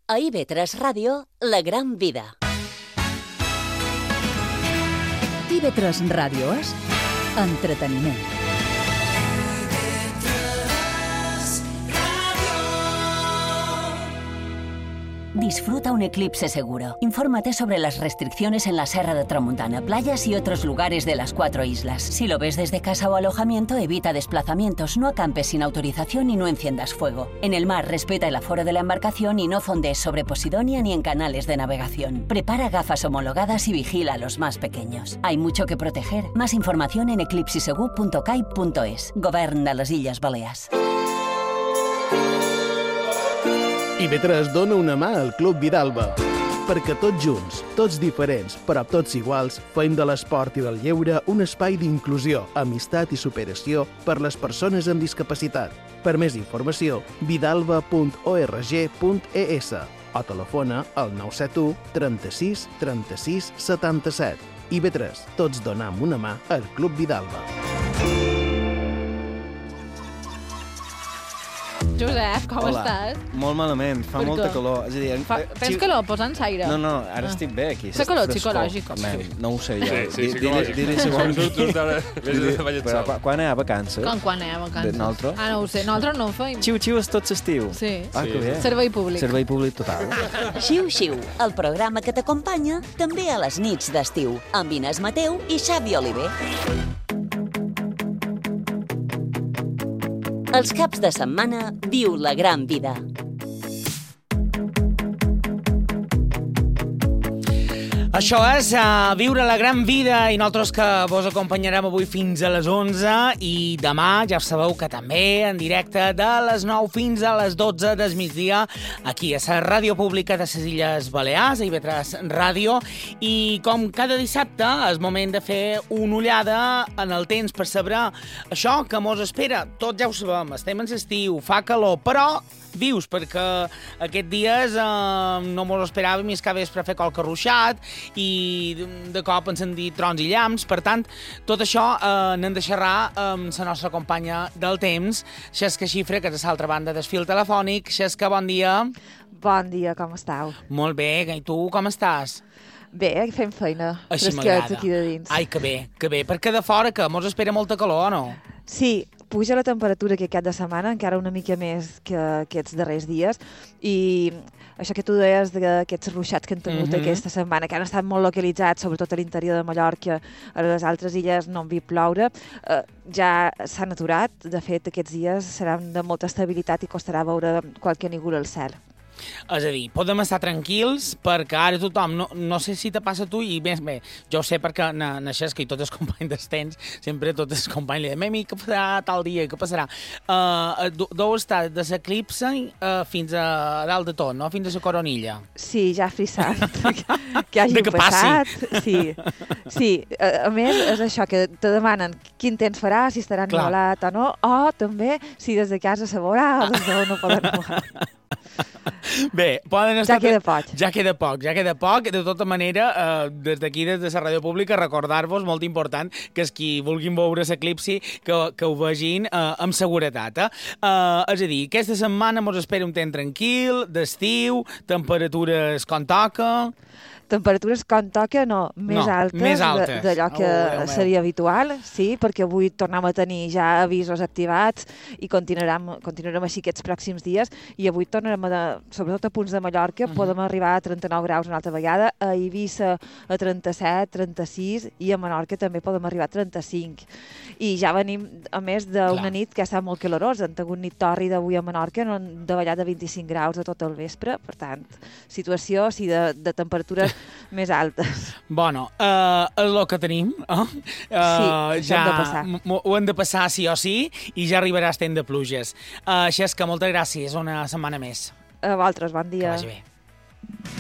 A IB3 Ràdio, La Gran Vida. IB3 Ràdio és entreteniment. Disfruta un eclipse seguro. Infórmate sobre las restricciones en la Serra de Tramuntana, playas y otros lugares de las 4 islas. Si lo ves desde casa o alojamiento, evita desplazamientos, no acampes sin autorización y no enciendas fuego. En el mar, respeta el aforo de la embarcación y no fondees sobre Posidonia ni en canales de navegación. Prepara gafas homologadas y vigila a los más pequeños. Hay mucho que proteger. Más información en eclipsisegu.cai.es. Govern de les Illes Balears. IB3 dona una mà al Club Vidalba, perquè tots junts, tots diferents, però tots iguals, fem de l'esport i del lleure un espai d'inclusió, amistat i superació per les persones amb discapacitat. Per més informació, vidalba.org.es o telefona al 971 36 36 77. IB3, tots donam una mà al Club Vidalba. Josep, com estàs? Molt malament, fa molta calor. És a dir, Tens calor? Posa'ns aire. No, ara estic bé aquí. Fa calor psicològic. No ho sé jo. Sí, psicològic. Quan hi ha vacances? Quan hi ha vacances? Nosaltres? No ho sé. Nosaltres no ho feim. Xiu-xiu és tot l'estiu. Sí. Que bé. Servei públic. Servei públic total. Xiu-xiu, el programa que t'acompanya també a les nits d'estiu, amb Inés Mateu i Xavi Oliver. Els caps de setmana viu la gran vida. Això és viure la gran vida i nosaltres que vos acompanyarem avui fins a les 11 i demà ja sabeu que també en directe de les 9 fins a les 12 del migdia aquí a la Ràdio Pública de les Illes Balears, a IB3 Ràdio, i com cada dissabte és moment de fer una ullada en el temps per saber això que mos espera. Tots ja ho sabem, estem en l'estiu, fa calor, però vius, perquè aquests dies no mos esperàvem i és que vespre fer qualque ruixat i de cop ens han dit trons i llamps. Per tant, tot això n'hem de xerrar amb la nostra companya del temps, Xesca Xifre, que és a l'altra banda del fil telefònic. Xesca, bon dia. Bon dia, com estàu? Molt bé, i tu com estàs? Bé, fem feina. Així fresquets m'agrada. aquí de dins. Ai, que bé, perquè de fora que mos espera molta calor, no? Sí, puja la temperatura aquest cap de setmana, encara una mica més que aquests darrers dies, i això que tu deies d'aquests ruixats que han tingut aquesta setmana, que han estat molt localitzats, sobretot a l'interior de Mallorca, a les altres illes no han vist ploure, ja s'han aturat. De fet, aquests dies seran de molta estabilitat i costarà veure qualque nígol al cel. És a dir, podem estar tranquils perquè ara tothom, no sé si te passa a tu i bé, jo ho sé perquè naixes que tots els companys dels temps, sempre tots els companys li diuen, què passarà tal dia, què passarà? Deu estar de l'eclipse fins a dalt de tot, no? Fins a la coronilla. Sí, ja frissant, que hagi passat. Sí, a més és això, que te demanen quin temps farà, si estarà ennuvolat o no, o també si des de casa se veurà o des d'on no poden ennuvolar. Bé, poden estar... Ja queda poc. De tota manera, des d'aquí, des de la Ràdio Pública, recordar-vos, molt important, que els qui vulguin veure l'eclipsi, que ho vegin amb seguretat. És a dir, aquesta setmana mos espera un temps tranquil, d'estiu, temperatures com toca... Temperatures com toca, no, més altes d'allò que seria habitual, sí, perquè avui tornem a tenir ja avisos activats i continuarem així aquests pròxims dies, i avui tornarem, sobretot a punts de Mallorca, podem arribar a 39 graus una altra vegada, a Eivissa a 37, 36, i a Menorca també podem arribar a 35. I ja venim, a més d'una nit que ha estat molt calorosa, han tingut nit tòrrida avui a Menorca, no han davallat de 25 graus de tot el vespre, per tant, situació de temperatures més altes. Bueno, és el que tenim. Sí, hem de passar. Ho hem de passar sí o sí i ja arribarà el temps de pluges. Xesca, moltes gràcies. Una setmana més. A vosaltres, bon dia. Que vagi bé.